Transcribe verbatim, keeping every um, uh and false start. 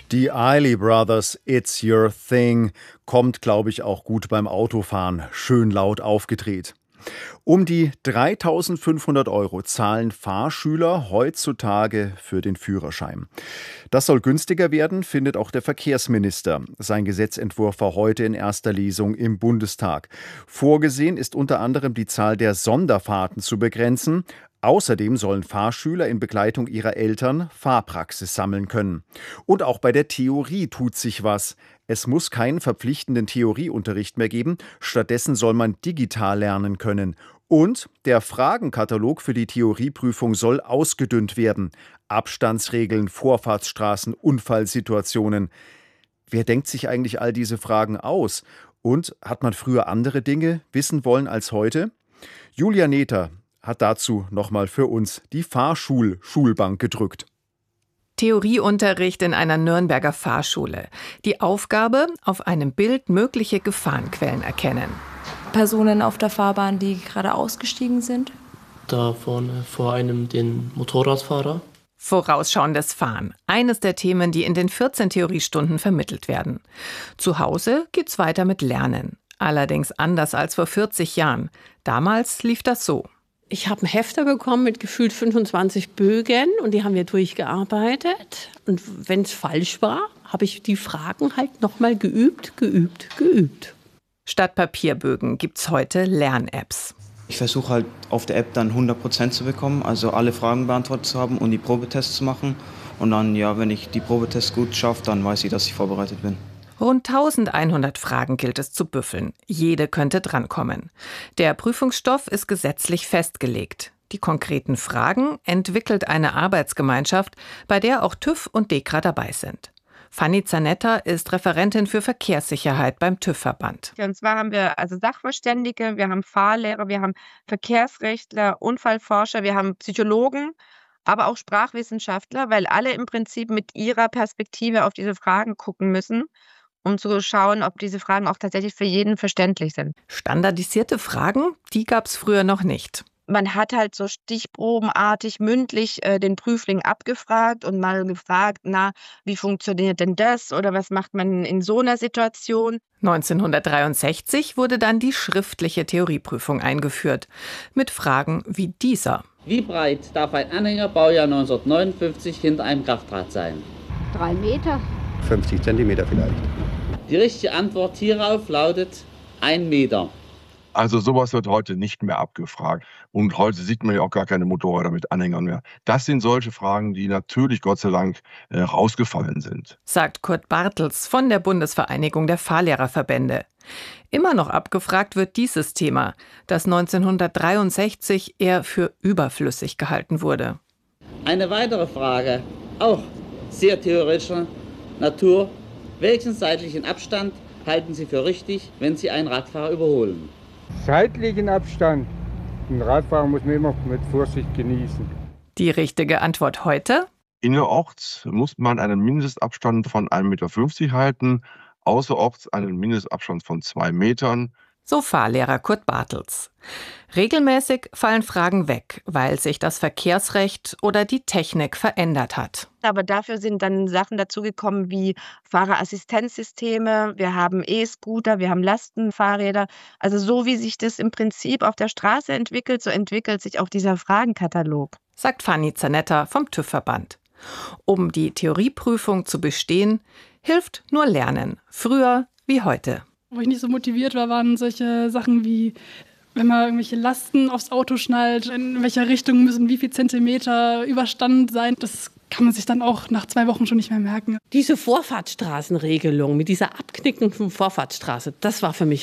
Die Eiley Brothers, It's Your Thing, kommt, glaube ich, auch gut beim Autofahren, schön laut aufgedreht. Um die dreitausendfünfhundert Euro zahlen Fahrschüler heutzutage für den Führerschein. Das soll günstiger werden, findet auch der Verkehrsminister. Sein Gesetzentwurf war heute in erster Lesung im Bundestag. Vorgesehen ist unter anderem die Zahl der Sonderfahrten zu begrenzen. Außerdem sollen Fahrschüler in Begleitung ihrer Eltern Fahrpraxis sammeln können. Und auch bei der Theorie tut sich was. Es muss keinen verpflichtenden Theorieunterricht mehr geben. Stattdessen soll man digital lernen können. Und der Fragenkatalog für die Theorieprüfung soll ausgedünnt werden. Abstandsregeln, Vorfahrtsstraßen, Unfallsituationen. Wer denkt sich eigentlich all diese Fragen aus? Und hat man früher andere Dinge wissen wollen als heute? Julia Nether hat dazu nochmal für uns die Fahrschul-Schulbank gedrückt. Theorieunterricht in einer Nürnberger Fahrschule. Die Aufgabe, auf einem Bild mögliche Gefahrenquellen erkennen. Personen auf der Fahrbahn, die gerade ausgestiegen sind. Da vorne vor einem den Motorradfahrer. Vorausschauendes Fahren. Eines der Themen, die in den vierzehn Theoriestunden vermittelt werden. Zu Hause geht's weiter mit Lernen. Allerdings anders als vor vierzig Jahren. Damals lief das so. Ich habe einen Hefter bekommen mit gefühlt fünfundzwanzig Bögen und die haben wir durchgearbeitet. Und wenn es falsch war, habe ich die Fragen halt nochmal geübt, geübt, geübt. Statt Papierbögen gibt's heute Lern-Apps. Ich versuche halt auf der App dann hundert Prozent zu bekommen, also alle Fragen beantwortet zu haben und die Probetests zu machen. Und dann, ja, wenn ich die Probetests gut schaffe, dann weiß ich, dass ich vorbereitet bin. Rund eintausendeinhundert Fragen gilt es zu büffeln. Jede könnte drankommen. Der Prüfungsstoff ist gesetzlich festgelegt. Die konkreten Fragen entwickelt eine Arbeitsgemeinschaft, bei der auch TÜV und DEKRA dabei sind. Fanny Zanetta ist Referentin für Verkehrssicherheit beim TÜV-Verband. Und zwar haben wir also Sachverständige, wir haben Fahrlehrer, wir haben Verkehrsrechtler, Unfallforscher, wir haben Psychologen, aber auch Sprachwissenschaftler, weil alle im Prinzip mit ihrer Perspektive auf diese Fragen gucken müssen, um zu schauen, ob diese Fragen auch tatsächlich für jeden verständlich sind. Standardisierte Fragen, die gab es früher noch nicht. Man hat halt so stichprobenartig mündlich äh, den Prüfling abgefragt und mal gefragt, na, wie funktioniert denn das oder was macht man in so einer Situation? neunzehnhundertdreiundsechzig wurde dann die schriftliche Theorieprüfung eingeführt, mit Fragen wie dieser. Wie breit darf ein Anhänger Baujahr neunzehnhundertneunundfünfzig hinter einem Kraftrad sein? Drei Meter. fünfzig Zentimeter vielleicht. Die richtige Antwort hierauf lautet ein Meter. Also sowas wird heute nicht mehr abgefragt. Und heute sieht man ja auch gar keine Motorräder mit Anhängern mehr. Das sind solche Fragen, die natürlich Gott sei Dank äh, rausgefallen sind. Sagt Kurt Bartels von der Bundesvereinigung der Fahrlehrerverbände. Immer noch abgefragt wird dieses Thema, das neunzehnhundertdreiundsechzig eher für überflüssig gehalten wurde. Eine weitere Frage, auch sehr theoretischer Natur. Welchen seitlichen Abstand halten Sie für richtig, wenn Sie einen Radfahrer überholen? Zeitlichen Abstand. Ein Radfahrer muss man immer mit Vorsicht genießen. Die richtige Antwort heute? Innerorts muss man einen Mindestabstand von ein Meter fünfzig halten, außerorts einen Mindestabstand von zwei Metern. So Fahrlehrer Kurt Bartels. Regelmäßig fallen Fragen weg, weil sich das Verkehrsrecht oder die Technik verändert hat. Aber dafür sind dann Sachen dazugekommen wie Fahrerassistenzsysteme, wir haben E-Scooter, wir haben Lastenfahrräder. Also so wie sich das im Prinzip auf der Straße entwickelt, so entwickelt sich auch dieser Fragenkatalog. Sagt Fanny Zanetta vom TÜV-Verband. Um die Theorieprüfung zu bestehen, hilft nur Lernen, früher wie heute. Wo ich nicht so motiviert war, waren solche Sachen wie, wenn man irgendwelche Lasten aufs Auto schnallt, in welcher Richtung müssen wie viel Zentimeter Überstand sein. Das kann man sich dann auch nach zwei Wochen schon nicht mehr merken. Diese Vorfahrtsstraßenregelung mit dieser abknickenden Vorfahrtsstraße, das war für mich